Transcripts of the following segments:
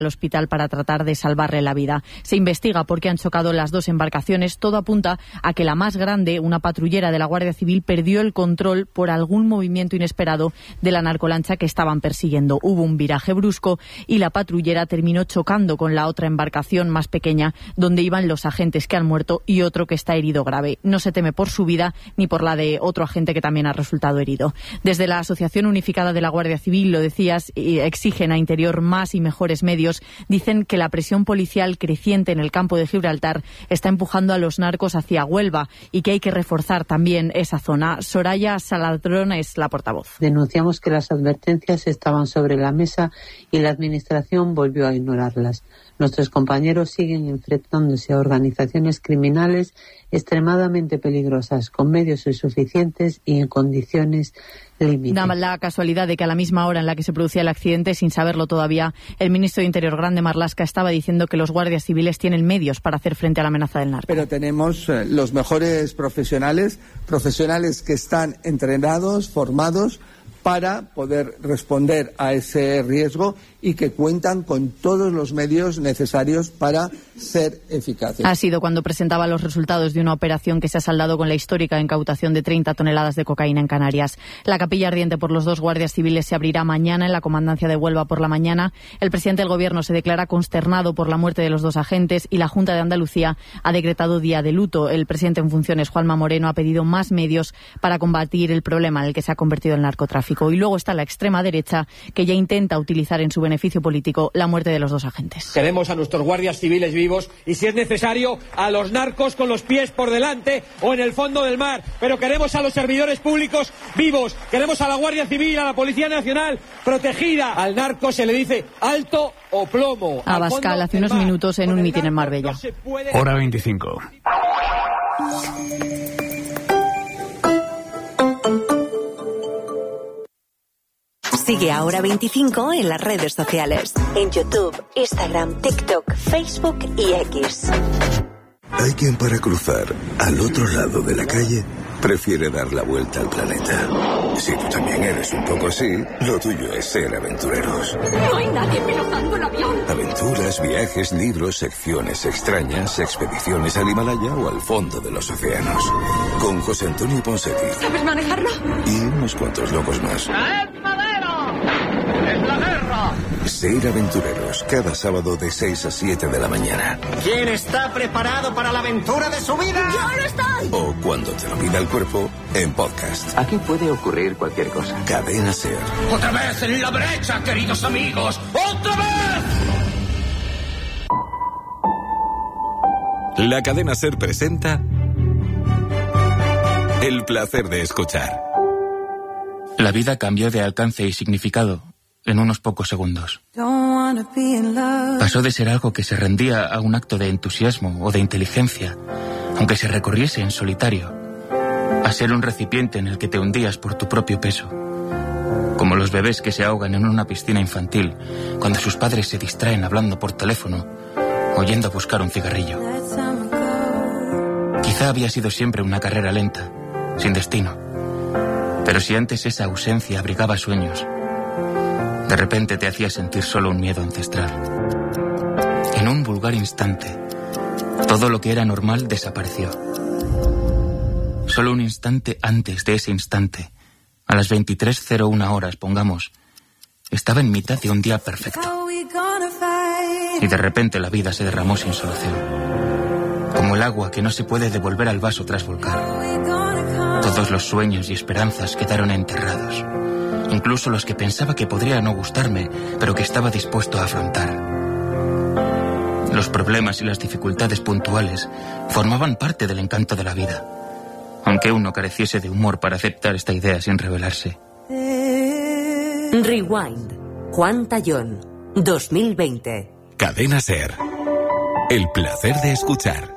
al hospital para tratar de salvarle la vida. Se investiga por qué han chocado las dos embarcaciones. Todo apunta a que la más grande, una patrullera de la Guardia Civil, perdió el control por algún movimiento inesperado de la narcolancha que estaban persiguiendo. Hubo un viraje brusco y la patrullera terminó chocando con la otra embarcación más pequeña, donde iban los agentes que han muerto y otro que está herido grave. No se teme por su vida ni por la de otro agente que también ha resultado herido. Desde la Asociación Unificada de la Guardia Civil, lo decías, exigen a Interior más y mejores medios. Dicen que la presión policial creciente en el campo de Gibraltar está empujando a los narcos hacia Huelva y que hay que reforzar también esa zona. Soraya Saladrón es la portavoz. Denunciamos que las advertencias estaban sobre la mesa y la Administración volvió a ignorarlas. Nuestros compañeros siguen enfrentándose a organizaciones criminales extremadamente peligrosas, con medios insuficientes y en condiciones límite. Da la casualidad de que a la misma hora en la que se producía el accidente, sin saberlo todavía, el ministro de Interior, Grande Marlaska, estaba diciendo que los guardias civiles tienen medios para hacer frente a la amenaza del narco. Pero tenemos los mejores profesionales que están entrenados, formados, para poder responder a ese riesgo y que cuentan con todos los medios necesarios para ser eficaces. Ha sido cuando presentaba los resultados de una operación que se ha saldado con la histórica incautación de 30 toneladas de cocaína en Canarias. La capilla ardiente por los dos guardias civiles se abrirá mañana en la comandancia de Huelva por la mañana. El presidente del Gobierno se declara consternado por la muerte de los dos agentes y la Junta de Andalucía ha decretado día de luto. El presidente en funciones, Juanma Moreno, ha pedido más medios para combatir el problema en el que se ha convertido el narcotráfico. Y luego está la extrema derecha, que ya intenta utilizar en su beneficio político la muerte de los dos agentes. Queremos a nuestros guardias civiles vivos y, si es necesario, a los narcos con los pies por delante o en el fondo del mar. Pero queremos a los servidores públicos vivos. Queremos a la Guardia Civil, a la Policía Nacional protegida. Al narco se le dice alto o plomo. Abascal hace unos minutos en un mitin en Marbella. Hora 25. Sigue a Hora 25 en las redes sociales. En YouTube, Instagram, TikTok, Facebook y X. Hay quien para cruzar al otro lado de la calle prefiere dar la vuelta al planeta. Si tú también eres un poco así, lo tuyo es ser aventureros. No hay nadie pilotando el avión. Aventuras, viajes, libros, secciones extrañas, expediciones al Himalaya o al fondo de los océanos. Con José Antonio Ponseti. ¿Sabes manejarlo? Y unos cuantos locos más. ¡Es la guerra! Ser aventureros, cada sábado de 6 a 7 de la mañana. ¿Quién está preparado para la aventura de su vida? ¡Yo lo estoy! O cuando te lo pida el cuerpo, en podcast. Aquí puede ocurrir cualquier cosa. Cadena SER. ¡Otra vez en la brecha, queridos amigos! ¡Otra vez! La Cadena SER presenta El placer de escuchar. La vida cambió de alcance y significado en unos pocos segundos. Pasó de ser algo que se rendía a un acto de entusiasmo o de inteligencia, aunque se recorriese en solitario, a ser un recipiente en el que te hundías por tu propio peso, como los bebés que se ahogan en una piscina infantil cuando sus padres se distraen hablando por teléfono o yendo a buscar un cigarrillo. Quizá había sido siempre una carrera lenta, sin destino, pero si antes esa ausencia abrigaba sueños, de repente te hacía sentir solo un miedo ancestral. En un vulgar instante, todo lo que era normal desapareció. Solo un instante antes de ese instante, a las 23:01 horas, pongamos, estaba en mitad de un día perfecto. Y de repente la vida se derramó sin solución. Como el agua que no se puede devolver al vaso tras volcar. Todos los sueños y esperanzas quedaron enterrados. Incluso los que pensaba que podría no gustarme, pero que estaba dispuesto a afrontar. Los problemas y las dificultades puntuales formaban parte del encanto de la vida, aunque uno careciese de humor para aceptar esta idea sin rebelarse. Rewind. Juan Tallón. 2020. Cadena SER. El placer de escuchar.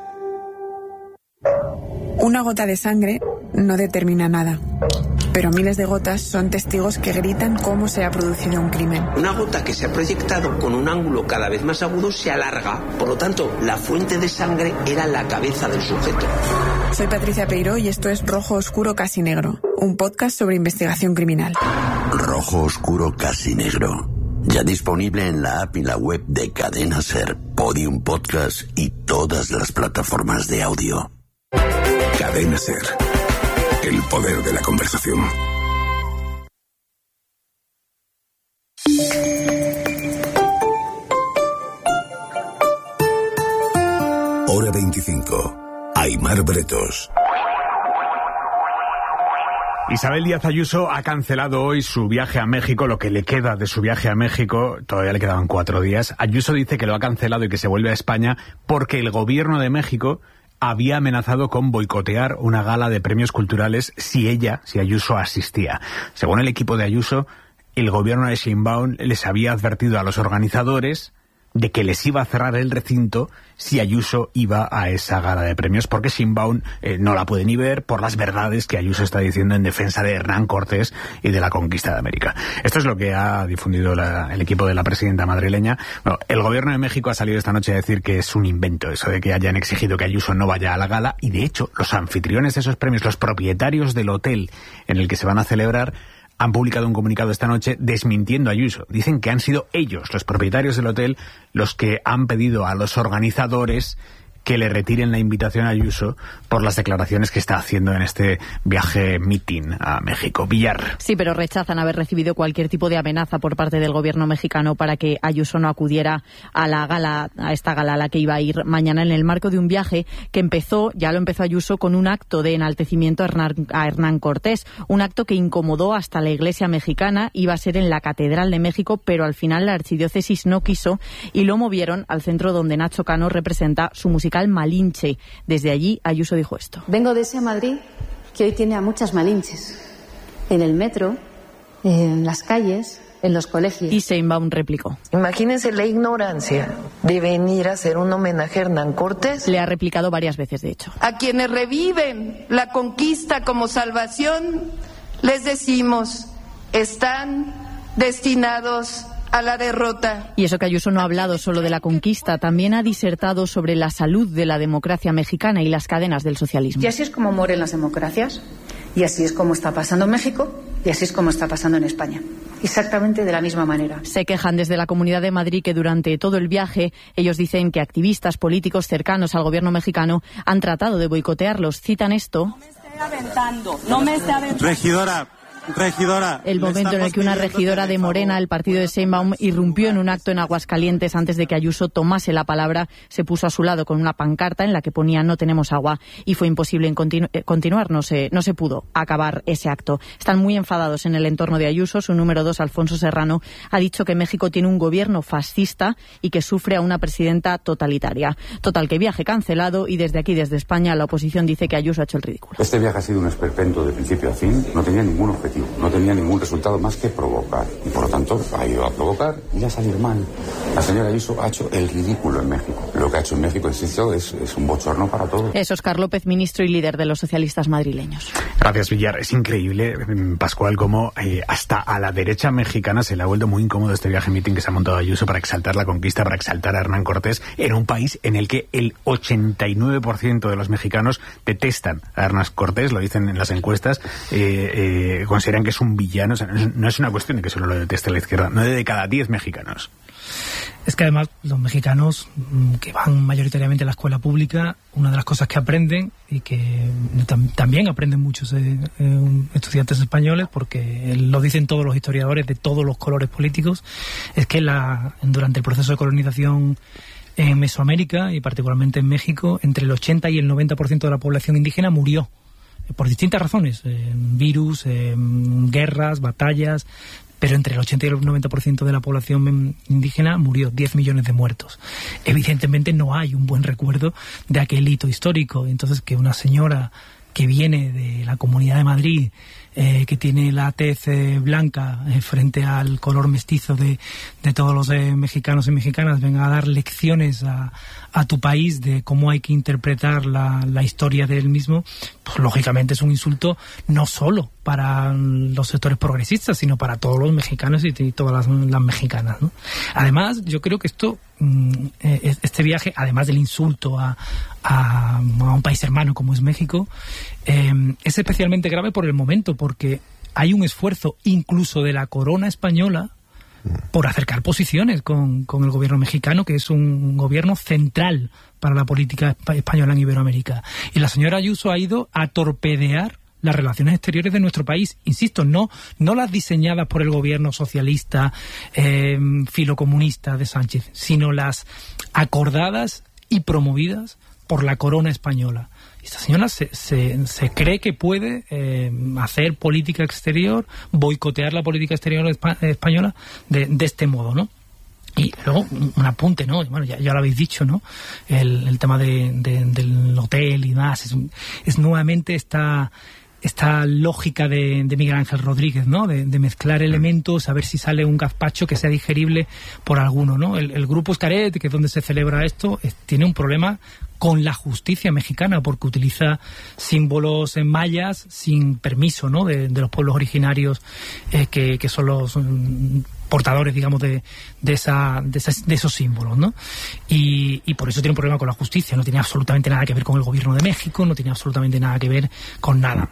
Una gota de sangre no determina nada, pero miles de gotas son testigos que gritan cómo se ha producido un crimen. Una gota que se ha proyectado con un ángulo cada vez más agudo se alarga, por lo tanto, la fuente de sangre era la cabeza del sujeto. Soy Patricia Peiró y esto es Rojo Oscuro Casi Negro, un podcast sobre investigación criminal. Rojo Oscuro Casi Negro. Ya disponible en la app y la web de Cadena SER, Podium Podcast y todas las plataformas de audio. Cadena SER. El poder de la conversación. Hora 25. Aimar Bretos. Isabel Díaz Ayuso ha cancelado hoy su viaje a México, lo que le queda de su viaje a México, todavía le quedaban 4 días. Ayuso dice que lo ha cancelado y que se vuelve a España porque el gobierno de México había amenazado con boicotear una gala de premios culturales si Ayuso asistía. Según el equipo de Ayuso, el gobierno de Sheinbaum les había advertido a los organizadores de que les iba a cerrar el recinto si Ayuso iba a esa gala de premios, porque Sheinbaum no la puede ni ver por las verdades que Ayuso está diciendo en defensa de Hernán Cortés y de la conquista de América. Esto es lo que ha difundido el equipo de la presidenta madrileña. Bueno, el gobierno de México ha salido esta noche a decir que es un invento eso de que hayan exigido que Ayuso no vaya a la gala, y de hecho los anfitriones de esos premios, los propietarios del hotel en el que se van a celebrar, han publicado un comunicado esta noche desmintiendo a Ayuso. Dicen que han sido ellos, los propietarios del hotel, los que han pedido a los organizadores que le retiren la invitación a Ayuso por las declaraciones que está haciendo en este viaje meeting a México. Villar. Sí, pero rechazan haber recibido cualquier tipo de amenaza por parte del gobierno mexicano para que Ayuso no acudiera a la gala, a esta gala a la que iba a ir mañana, en el marco de un viaje que ya lo empezó Ayuso con un acto de enaltecimiento a Hernán Cortés, un acto que incomodó hasta la Iglesia mexicana. Iba a ser en la Catedral de México, pero al final la archidiócesis no quiso y lo movieron al centro donde Nacho Cano representa su musical Malinche. Desde allí Ayuso dijo esto: vengo de ese Madrid que hoy tiene a muchas Malinches, en el metro, en las calles, en los colegios. Y Sheinbaum replicó: imagínense la ignorancia de venir a hacer un homenaje a Hernán Cortés. Le ha replicado varias veces, de hecho. A quienes reviven la conquista como salvación, les decimos, están destinados a la derrota. Y eso que Ayuso no ha hablado solo de la conquista, también ha disertado sobre la salud de la democracia mexicana y las cadenas del socialismo. Y así es como mueren las democracias, y así es como está pasando en México, y así es como está pasando en España. Exactamente de la misma manera. Se quejan desde la Comunidad de Madrid que durante todo el viaje ellos dicen que activistas políticos cercanos al gobierno mexicano han tratado de boicotearlos. Citan esto: no me esté aventando, no me esté aventando. Regidora. El momento en el que una regidora de Morena, el partido de Sheinbaum, irrumpió en un acto en Aguascalientes antes de que Ayuso tomase la palabra, se puso a su lado con una pancarta en la que ponía "no tenemos agua", y fue imposible continuar, no se pudo acabar ese acto. Están muy enfadados en el entorno de Ayuso. Su número 2, Alfonso Serrano, ha dicho que México tiene un gobierno fascista y que sufre a una presidenta totalitaria. Total, que viaje cancelado, y desde aquí, desde España, la oposición dice que Ayuso ha hecho el ridículo. Este viaje ha sido un esperpento de principio a fin, no tenía ningún objetivo. No tenía ningún resultado más que provocar. Y por lo tanto ha ido a provocar y a salir mal. La señora Ayuso ha hecho el ridículo en México. Lo que ha hecho en México, insisto, es un bochorno para todos. Es Óscar López, ministro y líder de los socialistas madrileños. Gracias, Villar. Es increíble, Pascual, cómo hasta a la derecha mexicana se le ha vuelto muy incómodo este viaje meeting que se ha montado Ayuso para exaltar la conquista, para exaltar a Hernán Cortés, en un país en el que el 89% de los mexicanos detestan a Hernán Cortés, lo dicen en las encuestas, consideran que es un villano. O sea, no es una cuestión de que solo lo deteste la izquierda, 9 de cada 10 mexicanos. Es que además los mexicanos que van mayoritariamente a la escuela pública, una de las cosas que aprenden, y que también aprenden muchos estudiantes españoles, porque lo dicen todos los historiadores de todos los colores políticos, es que durante el proceso de colonización en Mesoamérica, y particularmente en México, entre el 80 y el 90% de la población indígena murió por distintas razones, virus, guerras, batallas, pero entre el 80 y el 90% de la población indígena murió, 10 millones de muertos. Evidentemente no hay un buen recuerdo de aquel hito histórico. Entonces, que una señora que viene de la Comunidad de Madrid, que tiene la tez blanca frente al color mestizo de todos los mexicanos y mexicanas, venga a dar lecciones a tu país de cómo hay que interpretar la historia del mismo, pues lógicamente es un insulto no solo para los sectores progresistas, sino para todos los mexicanos y todas las mexicanas, ¿no? Además, yo creo que este viaje, además del insulto a un país hermano como es México, es especialmente grave por el momento, porque hay un esfuerzo incluso de la corona española por acercar posiciones con el gobierno mexicano, que es un gobierno central para la política española en Iberoamérica. Y la señora Ayuso ha ido a torpedear las relaciones exteriores de nuestro país. Insisto, no las diseñadas por el gobierno socialista, filocomunista de Sánchez, sino las acordadas y promovidas por la corona española. Esta señora se cree que puede hacer política exterior, boicotear la política exterior española de este modo, ¿no? Y luego un apunte, ¿no? Bueno, ya lo habéis dicho, ¿no? El tema del hotel y demás. Es nuevamente esta lógica de Miguel Ángel Rodríguez, ¿no? De mezclar elementos, a ver si sale un gazpacho que sea digerible por alguno, ¿no? El Grupo Xcaret, que es donde se celebra esto, tiene un problema con la justicia mexicana, porque utiliza símbolos en mayas sin permiso, ¿no? De los pueblos originarios que son los portadores, digamos, de esos símbolos, ¿no? Y por eso tiene un problema con la justicia. No tiene absolutamente nada que ver con el gobierno de México, no tiene absolutamente nada que ver con nada.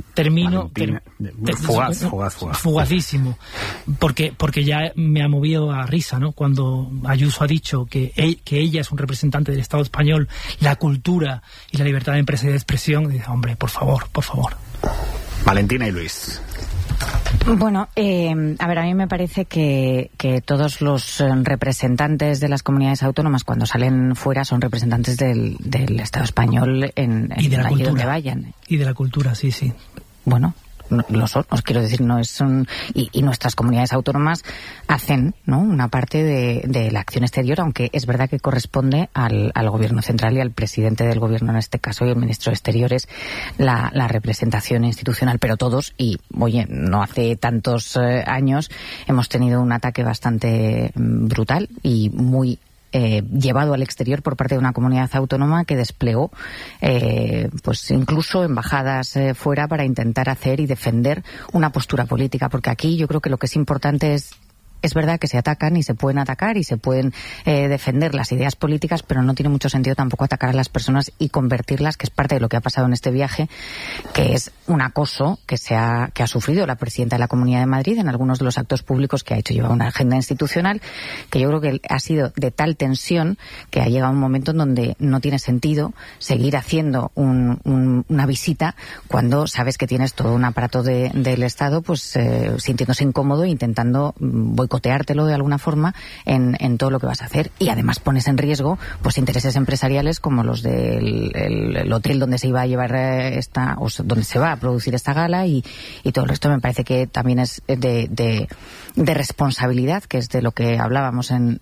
Fugacísimo. Porque ya me ha movido a risa, ¿no? Cuando Ayuso ha dicho que ella es un representante del Estado español, la cultura y la libertad de empresa y de expresión. Y dice, hombre, por favor. Valentina y Luis. Bueno, a ver, a mí me parece que todos los representantes de las comunidades autónomas, cuando salen fuera, son representantes del Estado español y de la cultura, donde vayan. Y de la cultura, sí. Bueno, lo son, os quiero decir, no es y nuestras comunidades autónomas hacen, ¿no?, una parte de la acción exterior, aunque es verdad que corresponde al gobierno central y al presidente del gobierno en este caso y el ministro de Exteriores la representación institucional, pero todos, y oye, no hace tantos años hemos tenido un ataque bastante brutal y muy llevado al exterior por parte de una comunidad autónoma que desplegó pues incluso embajadas fuera para intentar hacer y defender una postura política, porque aquí yo creo que lo que es importante es verdad que se atacan y se pueden atacar y se pueden defender las ideas políticas, pero no tiene mucho sentido tampoco atacar a las personas y convertirlas, que es parte de lo que ha pasado en este viaje, que es un acoso que ha sufrido la presidenta de la Comunidad de Madrid en algunos de los actos públicos que ha hecho. Lleva una agenda institucional que yo creo que ha sido de tal tensión que ha llegado un momento en donde no tiene sentido seguir haciendo una visita cuando sabes que tienes todo un aparato del Estado pues sintiéndose incómodo e intentando boicoteártelo de alguna forma en todo lo que vas a hacer, y además pones en riesgo pues intereses empresariales como los del hotel donde se iba a llevar donde se va a producir esta gala y todo el resto. Me parece que también es de responsabilidad, que es de lo que hablábamos en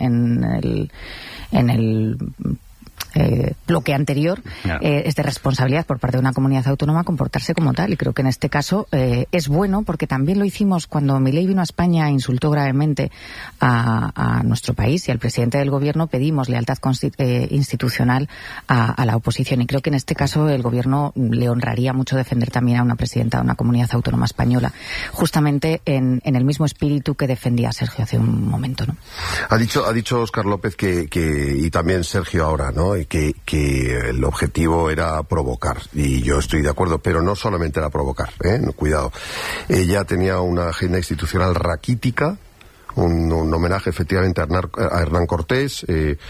el bloque anterior, es de responsabilidad por parte de una comunidad autónoma comportarse como tal, y creo que en este caso es bueno, porque también lo hicimos cuando Milei vino a España e insultó gravemente a nuestro país y al presidente del gobierno. Pedimos lealtad institucional a la oposición, y creo que en este caso el gobierno le honraría mucho defender también a una presidenta de una comunidad autónoma española, justamente en el mismo espíritu que defendía Sergio hace un momento, ¿no? Ha dicho Óscar López y también Sergio ahora, ¿no?, que el objetivo era provocar, y yo estoy de acuerdo, pero no solamente era provocar, cuidado. Ella tenía una agenda institucional raquítica, un homenaje efectivamente a Hernán Cortés,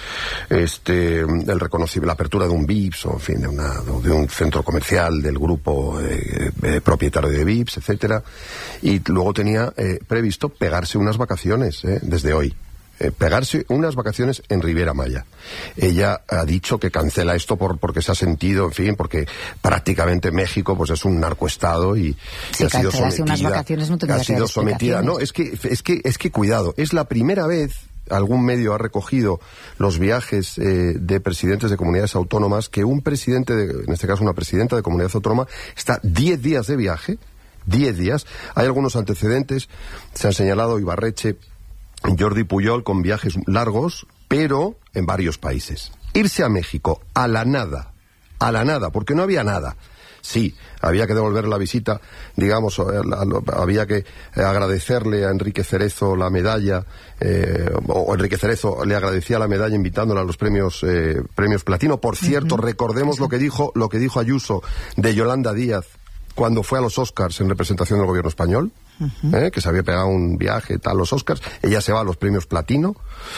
la apertura de un VIPS, o en fin, de un centro comercial del grupo propietario de VIPS, etcétera, y luego tenía previsto pegarse unas vacaciones desde hoy. Pegarse unas vacaciones en Riviera Maya. Ella ha dicho que cancela esto porque se ha sentido, en fin, porque prácticamente México pues es un narcoestado y ha sido sometida. Unas vacaciones no ha sido sometida. No, es que cuidado, es la primera vez algún medio ha recogido los viajes de presidentes de comunidades autónomas que un presidente, en este caso una presidenta de comunidad autónoma, está 10 días de viaje, 10 días. Hay algunos antecedentes, se han señalado Ibarretxe, Jordi Pujol con viajes largos, pero en varios países. Irse a México a la nada, porque no había nada. Sí, había que devolver la visita, digamos, había que agradecerle a Enrique Cerezo la medalla, o Enrique Cerezo le agradecía la medalla invitándola a los premios Platino. Por cierto, recordemos lo que dijo Ayuso de Yolanda Díaz cuando fue a los Oscars en representación del gobierno español. que se había pegado un viaje tal los Oscars, ella se va a los premios Platino.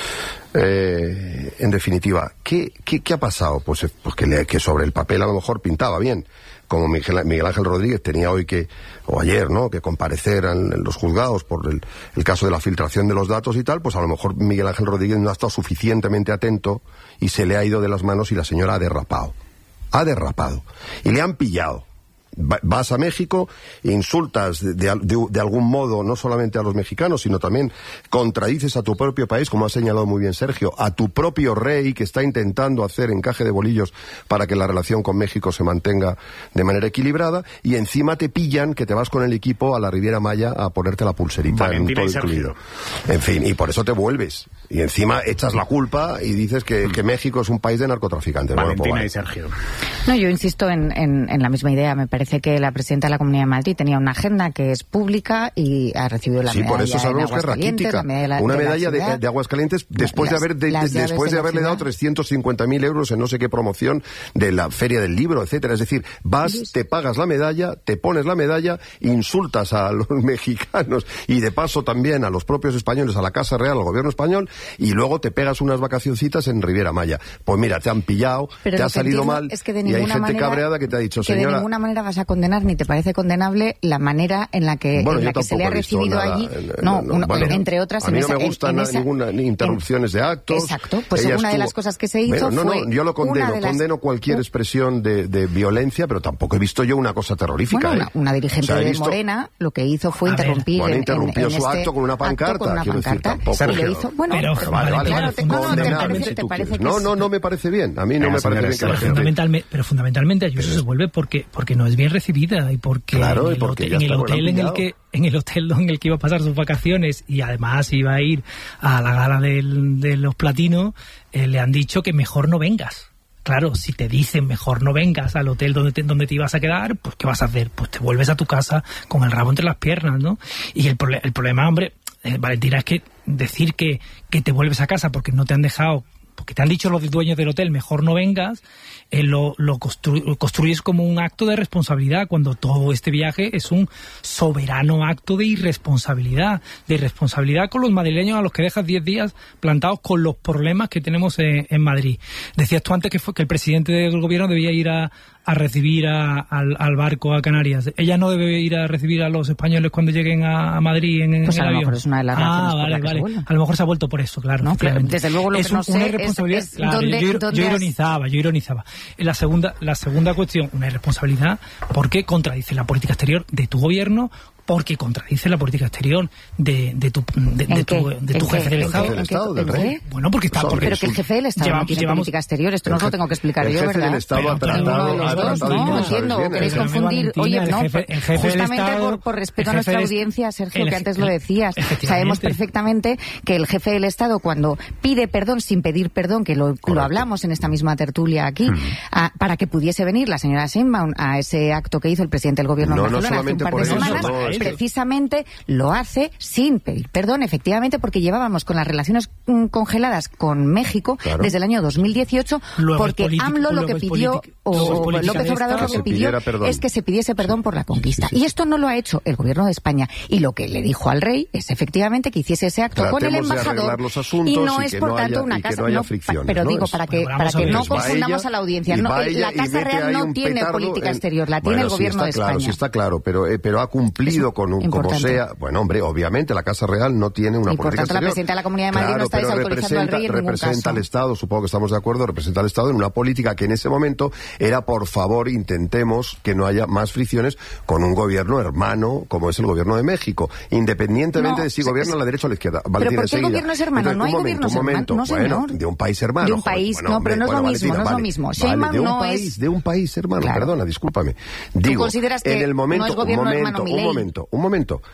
En definitiva, ¿qué ha pasado? Pues que sobre el papel a lo mejor pintaba bien. Como Miguel Ángel Rodríguez tenía hoy o ayer, ¿no?, que comparecer en los juzgados por el caso de la filtración de los datos y tal, pues a lo mejor Miguel Ángel Rodríguez no ha estado suficientemente atento y se le ha ido de las manos y la señora ha derrapado. Y le han pillado. Vas a México, insultas de algún modo no solamente a los mexicanos, sino también contradices a tu propio país, como ha señalado muy bien Sergio, a tu propio rey que está intentando hacer encaje de bolillos para que la relación con México se mantenga de manera equilibrada, y encima te pillan que te vas con el equipo a la Riviera Maya a ponerte la pulserita en todo incluido. En fin, y por eso te vuelves. Y encima echas la culpa y dices que México es un país de narcotraficantes. Valentina y Sergio. No, yo insisto en la misma idea. Me parece que la presidenta de la Comunidad de Madrid tenía una agenda que es pública y ha recibido la medalla. Sí, por eso sabemos que es raquítica. Una medalla de Aguascalientes después de haberle dado 350.000 euros en no sé qué promoción de la Feria del Libro, etcétera. Es decir, te pagas la medalla, te pones la medalla, insultas a los mexicanos y de paso también a los propios españoles, a la Casa Real, al gobierno español, y luego te pegas unas vacacioncitas en Riviera Maya. Pues mira, te han pillado, te ha salido mal, es que y hay gente cabreada que te ha dicho, señora... de ninguna manera vas a condenar ni te parece condenable la manera en la que se le ha recibido allí. Entre otras... A mí no me gustan ninguna interrupciones de actos. Exacto, pues una de las cosas que se hizo yo lo condeno cualquier expresión de violencia, pero tampoco he visto yo una cosa terrorífica. Una dirigente de Morena lo que hizo fue interrumpir... interrumpió su acto con una pancarta. Y lo hizo... No me parece bien. A mí no me parece bien que la gente... Pero fundamentalmente Ayuso se vuelve porque no es bien recibida y porque en el hotel en el que iba a pasar sus vacaciones y además iba a ir a la gala de los Platinos, le han dicho que mejor no vengas. Claro, si te dicen mejor no vengas al hotel donde te ibas a quedar, pues ¿qué vas a hacer? Pues te vuelves a tu casa con el rabo entre las piernas, ¿no? Y el problema, hombre, Valentina, es que decir que te vuelves a casa porque no te han dejado, porque te han dicho los dueños del hotel mejor no vengas, lo construyes como un acto de responsabilidad, cuando todo este viaje es un soberano acto de irresponsabilidad con los madrileños a los que dejas 10 días plantados con los problemas que tenemos en Madrid. Decías tú antes que el presidente del gobierno debía ir a recibir al barco a Canarias. Ella no debe ir a recibir a los españoles cuando lleguen a Madrid en el avión. A lo mejor es una de las razones por la que se vuelve. A lo mejor se ha vuelto por eso, claro. No, desde luego lo que no sé irresponsabilidad. Yo ironizaba. La segunda cuestión, una irresponsabilidad porque contradice la política exterior de tu gobierno, porque contradice la política exterior de tu jefe del Estado. Bueno, porque está... Pero que el jefe del Estado no tiene política exterior, esto no lo tengo que explicar yo, ¿verdad? El jefe del Estado ha tratado... No entiendo, queréis confundir... Oye, no, justamente por respeto a nuestra audiencia, Sergio, que antes lo decías, sabemos perfectamente que el jefe del Estado, cuando pide perdón sin pedir perdón, que lo hablamos en esta misma tertulia aquí, para que pudiese venir la señora Sheinbaum a ese acto que hizo el presidente del gobierno en Barcelona hace un par de semanas, precisamente lo hace sin pedir perdón, efectivamente, porque llevábamos con las relaciones congeladas con México desde el año 2018, porque AMLO lo que pidió, o López Obrador lo que pidió es que se pidiese perdón por la conquista. Y esto no lo ha hecho el gobierno de España. Y lo que le dijo al rey es efectivamente que hiciese ese acto con el embajador, y no es por tanto una casa... Pero digo, para que no confundamos a la audiencia, la Casa Real no tiene política exterior, la tiene el gobierno de España. Sí está claro, pero ha cumplido con como sea, bueno, hombre, obviamente la Casa Real no tiene una política exterior. Y por tanto la presidenta de la Comunidad de Madrid no está desautorizando al rey en ningún caso. Representa al Estado, supongo que estamos de acuerdo, representa al Estado en una política que en ese momento era, por favor, intentemos que no haya más fricciones con un gobierno hermano como es el gobierno de México, independientemente de si gobierna a la derecha o a la izquierda. ¿Pero por qué el gobierno es hermano? Entonces, no hay gobiernos hermanos, no señor. Bueno, de un país hermano. De un país, pero no es lo mismo, no es lo mismo. De un país hermano, perdona, discúlpame. ¿Tú consideras que no es gobierno hermano Milei? Un momento.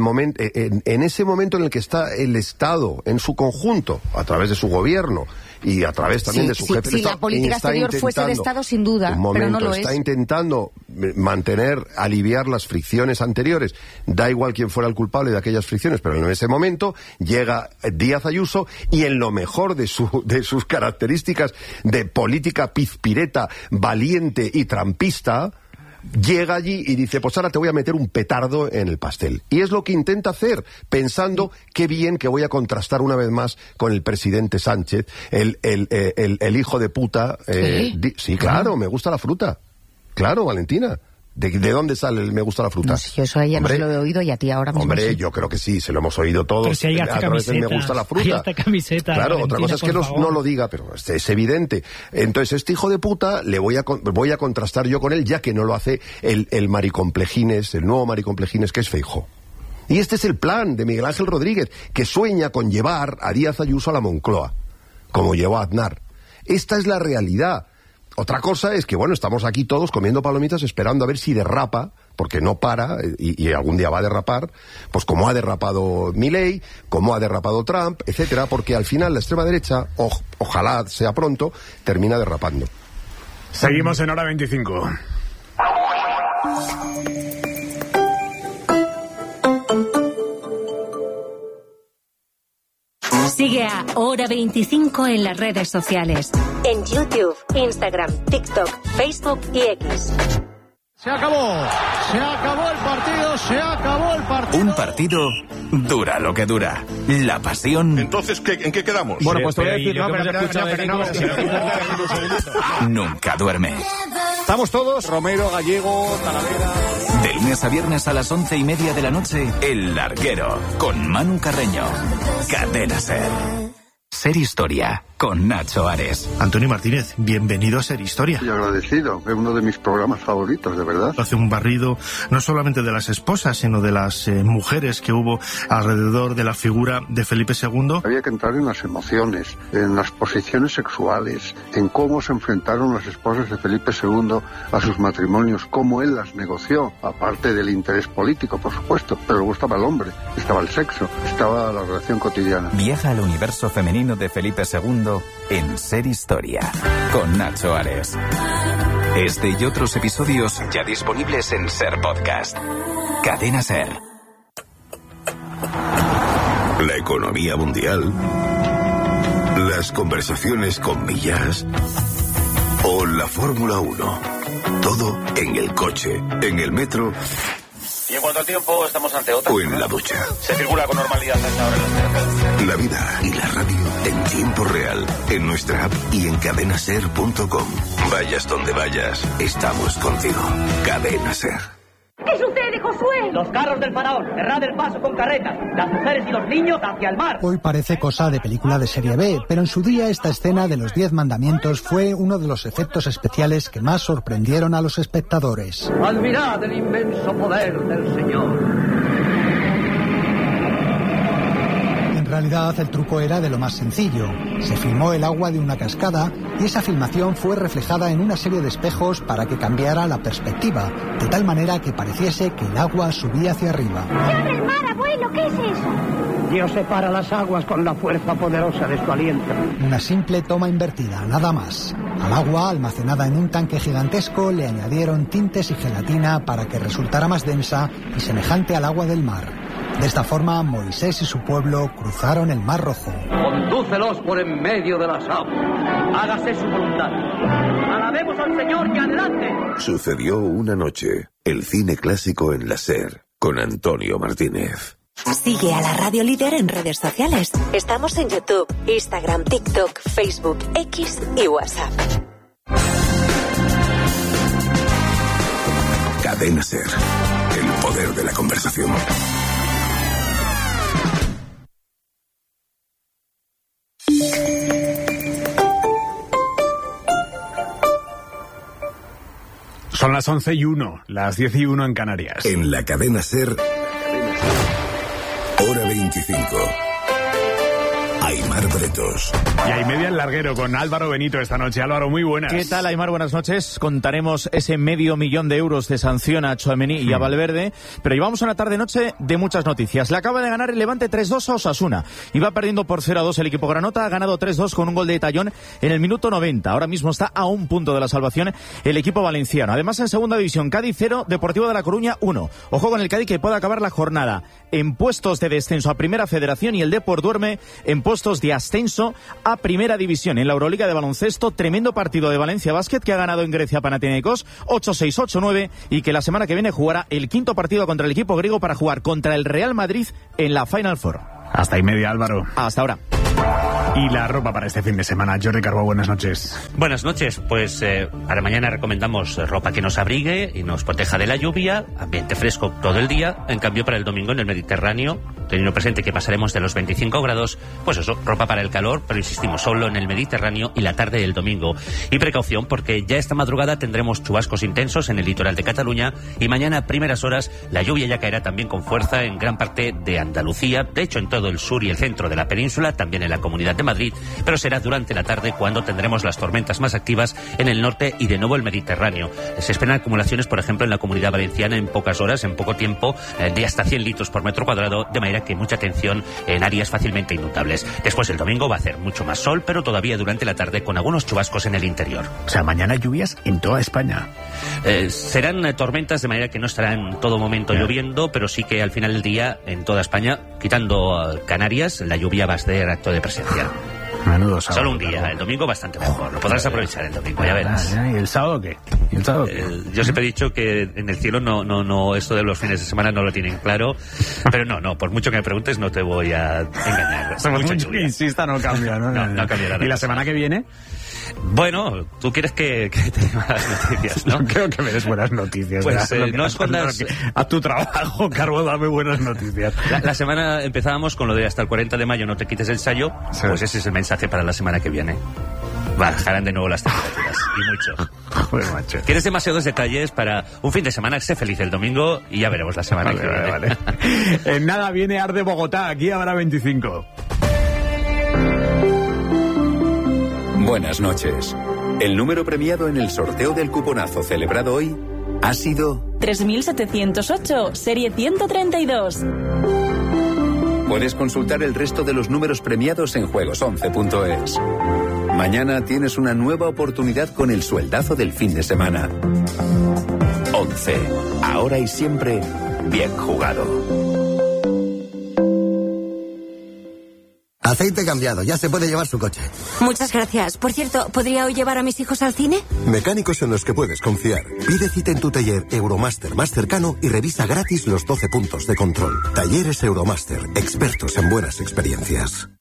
En ese momento en el que está el Estado en su conjunto, a través de su gobierno y a través también de su jefe de Estado. Si la política exterior fuese de Estado, sin duda, pero no lo es. Está intentando aliviar las fricciones anteriores. Da igual quién fuera el culpable de aquellas fricciones, pero en ese momento llega Díaz Ayuso y en lo mejor de sus características de política pizpireta, valiente y trampista, llega allí y dice, pues ahora te voy a meter un petardo en el pastel. Y es lo que intenta hacer, pensando qué bien que voy a contrastar una vez más con el presidente Sánchez, el hijo de puta. Sí, claro, me gusta la fruta. Claro, Valentina. ¿De dónde sale el me gusta la fruta? No sé, yo eso a ella no se lo he oído y a ti ahora mismo. Hombre, sí. Yo creo que sí, se lo hemos oído todos. Pero si hay hasta camisetas, me gusta la fruta. Hay hasta camiseta. Claro, Valentina, otra cosa es que no lo diga, pero es evidente. Entonces, este hijo de puta le voy a contrastar yo con él, ya que no lo hace el maricomplejines, el nuevo maricomplejines que es Feijóo. Y este es el plan de Miguel Ángel Rodríguez, que sueña con llevar a Díaz Ayuso a la Moncloa, como llevó a Aznar. Esta es la realidad. Otra cosa es que, bueno, estamos aquí todos comiendo palomitas esperando a ver si derrapa, porque no para, y algún día va a derrapar, pues como ha derrapado Milei, como ha derrapado Trump, etcétera, porque al final la extrema derecha, ojalá sea pronto, termina derrapando. Seguimos en Hora 25. Sigue a Hora 25 en las redes sociales. En YouTube, Instagram, TikTok, Facebook y X. Se acabó el partido. Un partido dura lo que dura. La pasión. Entonces, ¿en qué quedamos? Bueno, pues te voy a decir, nunca duerme. Estamos todos, Romero, Gallego, Talavera. De lunes a viernes a las 11:30 de la noche, El Larguero, con Manu Carreño. Cadena SER. Ser Historia, con Nacho Ares. Antonio Martínez, bienvenido a Ser Historia. Y agradecido, es uno de mis programas favoritos, de verdad. Hace un barrido no solamente de las esposas, sino de las mujeres que hubo alrededor de la figura de Felipe II. Había que entrar en las emociones, en las posiciones sexuales, en cómo se enfrentaron las esposas de Felipe II a sus matrimonios, cómo él las negoció, aparte del interés político, por supuesto, pero luego estaba el hombre, estaba el sexo, estaba la relación cotidiana. Viaja al universo femenino de Felipe II en Ser Historia, con Nacho Ares. Este y otros episodios ya disponibles en Ser Podcast. Cadena Ser. La economía mundial, las conversaciones con Millás o la Fórmula 1. Todo en el coche, en el metro. Y en cuanto al tiempo, estamos ante otra. O en la ducha. Se circula con normalidad hasta ahora en las carreteras. La vida y la radio en tiempo real, en nuestra app y en cadenaser.com. Vayas donde vayas, estamos contigo. Cadena Ser. ¿Qué sucede, Josué? Los carros del faraón, cerrad el paso con carretas, las mujeres y los niños hacia el mar. Hoy parece cosa de película de serie B, pero en su día esta escena de los 10 mandamientos fue uno de los efectos especiales que más sorprendieron a los espectadores. Admirad el inmenso poder del Señor. En realidad el truco era de lo más sencillo. Se filmó el agua de una cascada y esa filmación fue reflejada en una serie de espejos para que cambiara la perspectiva, de tal manera que pareciese que el agua subía hacia arriba. ¡Se abre el mar, abuelo! ¿Qué es eso? Dios separa las aguas con la fuerza poderosa de su aliento. Una simple toma invertida, nada más. Al agua, almacenada en un tanque gigantesco, le añadieron tintes y gelatina para que resultara más densa y semejante al agua del mar. De esta forma, Moisés y su pueblo cruzaron el Mar Rojo. Condúcelos por en medio de las aguas. Hágase su voluntad. Alabemos al Señor y adelante. Sucedió una noche. El cine clásico en la SER, con Antonio Martínez. Sigue a la Radio Líder en redes sociales. Estamos en YouTube, Instagram, TikTok, Facebook, X y WhatsApp. Cadena SER. El poder de la conversación. Son las 11:01, las 10:01 en Canarias. En la Cadena SER, Hora 25. Aimar Bretos. Y hay media El Larguero con Álvaro Benito esta noche. Álvaro, muy buenas. ¿Qué tal, Aimar? Buenas noches. Contaremos ese €500,000 de sanción a Tchouaméni y a Valverde, pero llevamos una tarde-noche de muchas noticias. Le acaba de ganar el Levante 3-2 a Osasuna. Iba perdiendo por 0-2 el equipo granota, ha ganado 3-2 con un gol de Tallón en el minuto 90. Ahora mismo está a un punto de la salvación el equipo valenciano. Además, en segunda división, Cádiz 0, Deportivo de La Coruña 1. Ojo con el Cádiz, que puede acabar la jornada en puestos de descenso a Primera Federación, y el Depor duerme en puestos puestos de ascenso a Primera División. En la Euroliga de baloncesto, tremendo partido de Valencia Basket que ha ganado en Grecia Panathinaikos 8-6, 8-9 y que la semana que viene jugará el quinto partido contra el equipo griego para jugar contra el Real Madrid en la Final Four. Hasta ahí media, Álvaro. Hasta ahora. Y la ropa para este fin de semana. Jordi Carbó, buenas noches. Buenas noches. Pues para mañana recomendamos ropa que nos abrigue y nos proteja de la lluvia, ambiente fresco todo el día. En cambio, para el domingo en el Mediterráneo, teniendo presente que pasaremos de los 25 grados, pues eso, ropa para el calor, pero insistimos, solo en el Mediterráneo y la tarde del domingo. Y precaución, porque ya esta madrugada tendremos chubascos intensos en el litoral de Cataluña y mañana a primeras horas la lluvia ya caerá también con fuerza en gran parte de Andalucía, de hecho en todo el sur y el centro de la península, también en la Comunidad de Madrid, pero será durante la tarde cuando tendremos las tormentas más activas en el norte y de nuevo el Mediterráneo. Se esperan acumulaciones, por ejemplo, en la Comunidad Valenciana en pocas horas, en poco tiempo, de hasta 100 litros por metro cuadrado, de manera que mucha atención en áreas fácilmente inundables. Después el domingo va a hacer mucho más sol, pero todavía durante la tarde con algunos chubascos en el interior. O sea, mañana lluvias en toda España. Serán tormentas de manera que no estará en todo momento lloviendo, pero sí que al final del día en toda España, quitando Canarias, la lluvia va a ser acto de presencia. Menudo sábado. Solo un día, el domingo bastante mejor. Lo podrás aprovechar el domingo, ya verás. ¿Y el sábado qué? Yo siempre he dicho que en el cielo no, esto de los fines de semana no lo tienen claro. Pero no, por mucho que me preguntes no te voy a engañar. Mucha lluvia. Insista, no cambia, ¿no? No cambia nada. ¿Y la semana que viene? Bueno, tú quieres que te dé malas noticias, ¿no? Yo creo que me des buenas noticias. Pues no escondas... A tu trabajo, Carbo, dame buenas noticias. La semana empezábamos con lo de hasta el 40 de mayo no te quites el sayo, sí. Pues ese es el mensaje para la semana que viene. Bajarán de nuevo las temperaturas, y mucho. Joder, macho. ¿Quieres demasiados detalles para un fin de semana? Sé feliz el domingo y ya veremos la semana que viene. Vale. En nada viene Arde Bogotá, aquí habrá 25. Buenas noches. El número premiado en el sorteo del cuponazo celebrado hoy ha sido 3708, serie 132. Puedes consultar el resto de los números premiados en juegos11.es. Mañana tienes una nueva oportunidad con el sueldazo del fin de semana. 11. Ahora y siempre, bien jugado. Aceite cambiado, ya se puede llevar su coche. Muchas gracias. Por cierto, ¿podría hoy llevar a mis hijos al cine? Mecánicos en los que puedes confiar. Pide cita en tu taller Euromaster más cercano y revisa gratis los 12 puntos de control. Talleres Euromaster, expertos en buenas experiencias.